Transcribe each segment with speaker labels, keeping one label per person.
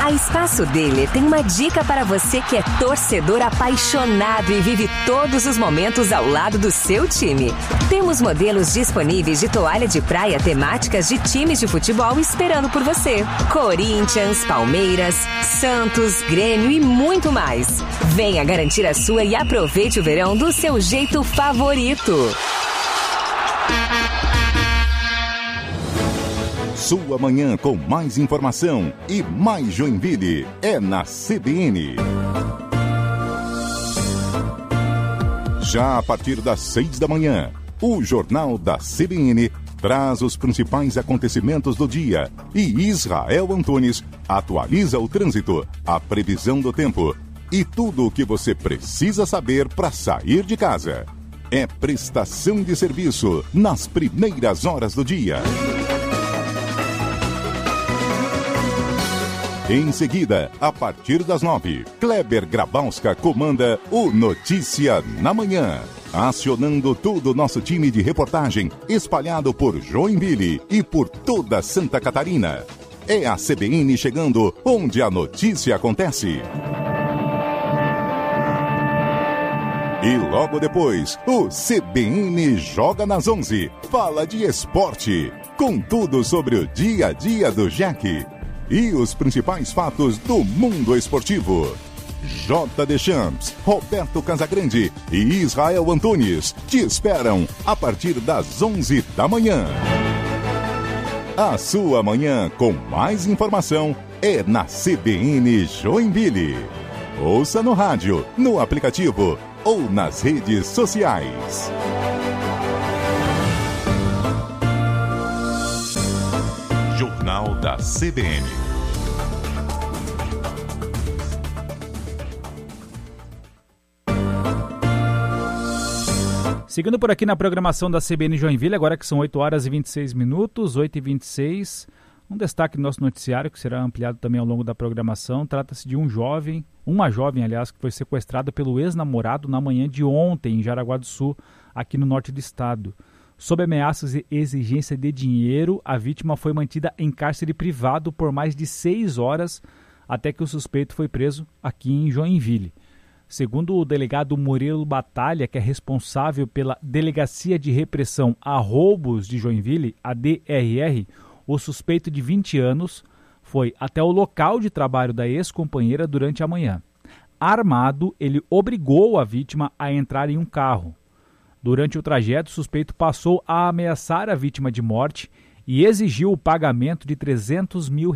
Speaker 1: A Espaço Dele tem uma dica para você que é torcedor apaixonado e vive todos os momentos ao lado do seu time. Temos modelos disponíveis de toalha de praia temáticas de times de futebol esperando por você. Corinthians, Palmeiras, Santos, Grêmio e muito mais. Venha garantir a sua e aproveite o verão do seu jeito favorito.
Speaker 2: Sua manhã com mais informação e mais Joinville é na CBN. Já a partir das 6 da manhã, o Jornal da CBN traz os principais acontecimentos do dia e Israel Antunes atualiza o trânsito, a previsão do tempo e tudo o que você precisa saber para sair de casa. É prestação de serviço nas primeiras horas do dia. Em seguida, a partir das 9, Kleber Grabowska comanda o Notícia na Manhã, acionando todo o nosso time de reportagem espalhado por Joinville e por toda Santa Catarina. É a CBN chegando onde a notícia acontece. E logo depois, o CBN Joga nas 11, fala de esporte, com tudo sobre o dia a dia do Jack. E os principais fatos do mundo esportivo. J. Deschamps, Roberto Casagrande e Israel Antunes te esperam a partir das 11 da manhã. A sua manhã com mais informação é na CBN Joinville. Ouça no rádio, no aplicativo ou nas redes sociais. Jornal da CBN.
Speaker 3: Seguindo por aqui na programação da CBN Joinville, agora que são 8 horas e 26 minutos, 8h26, um destaque do nosso noticiário que será ampliado também ao longo da programação. Trata-se de uma jovem, que foi sequestrada pelo ex-namorado na manhã de ontem em Jaraguá do Sul, aqui no norte do estado. Sob ameaças e exigência de dinheiro, a vítima foi mantida em cárcere privado por mais de 6 horas até que o suspeito foi preso aqui em Joinville. Segundo o delegado Murilo Batalha, que é responsável pela Delegacia de Repressão a Roubos de Joinville, a DRR, o suspeito de 20 anos foi até o local de trabalho da ex-companheira durante a manhã. Armado, ele obrigou a vítima a entrar em um carro. Durante o trajeto, o suspeito passou a ameaçar a vítima de morte e exigiu o pagamento de R$300 mil.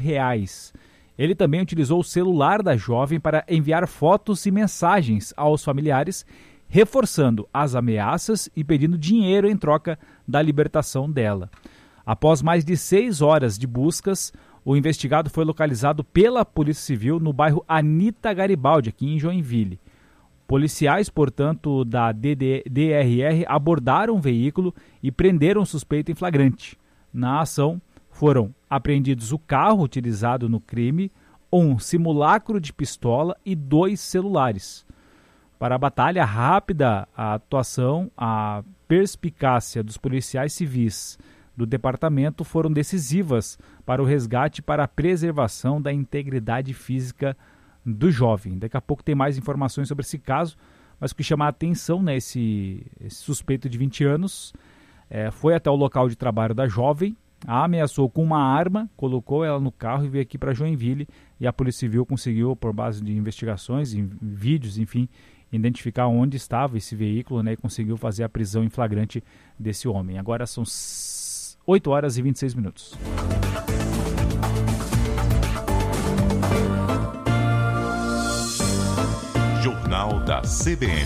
Speaker 3: Ele também utilizou o celular da jovem para enviar fotos e mensagens aos familiares, reforçando as ameaças e pedindo dinheiro em troca da libertação dela. Após mais de 6 horas de buscas, o investigado foi localizado pela Polícia Civil no bairro Anita Garibaldi, aqui em Joinville. Policiais, portanto, da DRR abordaram o veículo e prenderam o suspeito em flagrante. Na ação, foram apreendidos o carro utilizado no crime, um simulacro de pistola e 2 celulares. Para a batalha rápida, a atuação, a perspicácia dos policiais civis do departamento foram decisivas para o resgate e para a preservação da integridade física do jovem. Daqui a pouco tem mais informações sobre esse caso, mas o que chama a atenção, né, esse suspeito de 20 anos foi até o local de trabalho da jovem, a ameaçou com uma arma, colocou ela no carro e veio aqui para Joinville, e a Polícia Civil conseguiu, por base de investigações, em vídeos, enfim, identificar onde estava esse veículo, né, e conseguiu fazer a prisão em flagrante desse homem. Agora são 8 horas e 26 minutos.
Speaker 2: Jornal da CBN.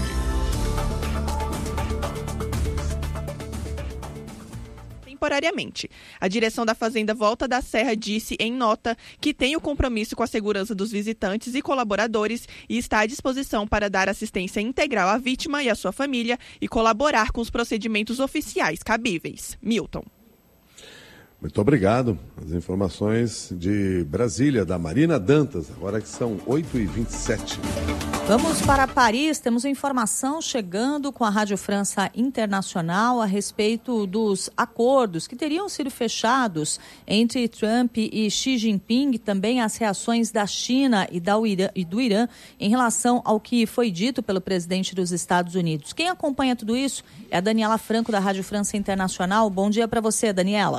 Speaker 4: Temporariamente. A direção da Fazenda Volta da Serra disse em nota que tem o compromisso com a segurança dos visitantes e colaboradores e está à disposição para dar assistência integral à vítima e à sua família e colaborar com os procedimentos oficiais cabíveis. Milton.
Speaker 5: Muito obrigado. As informações de Brasília, da Marina Dantas, agora que são 8h27.
Speaker 6: Vamos para Paris, temos informação chegando com a Rádio França Internacional a respeito dos acordos que teriam sido fechados entre Trump e Xi Jinping, e também as reações da China e do Irã em relação ao que foi dito pelo presidente dos Estados Unidos. Quem acompanha tudo isso é a Daniela Franco, da Rádio França Internacional. Bom dia para você, Daniela.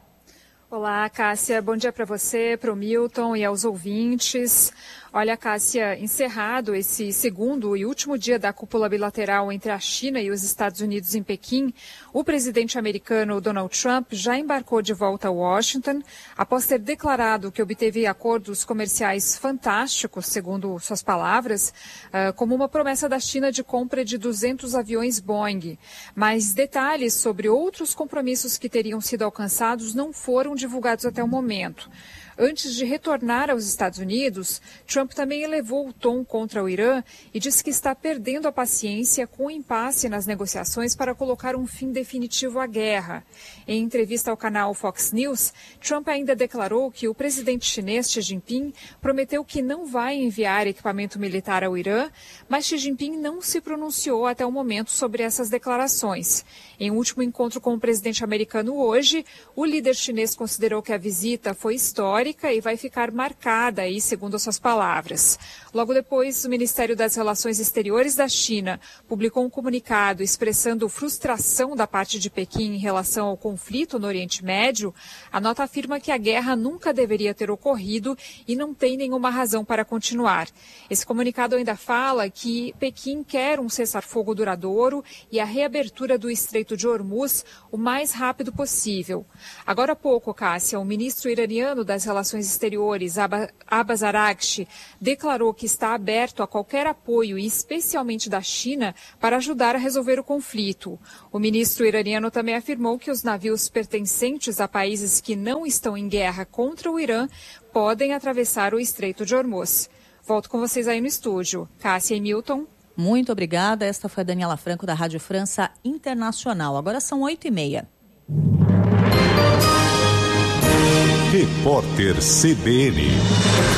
Speaker 7: Olá, Cássia. Bom dia para você, para o Milton e aos ouvintes. Olha, Cássia, encerrado esse segundo e último dia da cúpula bilateral entre a China e os Estados Unidos em Pequim, o presidente americano Donald Trump já embarcou de volta a Washington, após ter declarado que obteve acordos comerciais fantásticos, segundo suas palavras, como uma promessa da China de compra de 200 aviões Boeing. Mas detalhes sobre outros compromissos que teriam sido alcançados não foram divulgados até o momento. Antes de retornar aos Estados Unidos, Trump também elevou o tom contra o Irã e disse que está perdendo a paciência com o impasse nas negociações para colocar um fim definitivo à guerra. Em entrevista ao canal Fox News, Trump ainda declarou que o presidente chinês Xi Jinping prometeu que não vai enviar equipamento militar ao Irã, mas Xi Jinping não se pronunciou até o momento sobre essas declarações. Em um último encontro com o presidente americano hoje, o líder chinês considerou que a visita foi histórica e vai ficar marcada aí, segundo as suas palavras. Logo depois, o Ministério das Relações Exteriores da China publicou um comunicado expressando frustração da parte de Pequim em relação ao conflito no Oriente Médio. A nota afirma que a guerra nunca deveria ter ocorrido e não tem nenhuma razão para continuar. Esse comunicado ainda fala que Pequim quer um cessar-fogo duradouro e a reabertura do Estreito de Hormuz o mais rápido possível. Agora há pouco, Cássia, o ministro iraniano das Relações Exteriores, Abbas Araghchi, declarou que está aberto a qualquer apoio, e especialmente da China, para ajudar a resolver o conflito. O ministro iraniano também afirmou que os navios pertencentes a países que não estão em guerra contra o Irã podem atravessar o Estreito de Hormuz. Volto com vocês aí no estúdio. Cássia e Milton.
Speaker 6: Muito obrigada. Esta foi a Daniela Franco, da Rádio França Internacional. Agora são 8h30.
Speaker 2: Repórter CBN.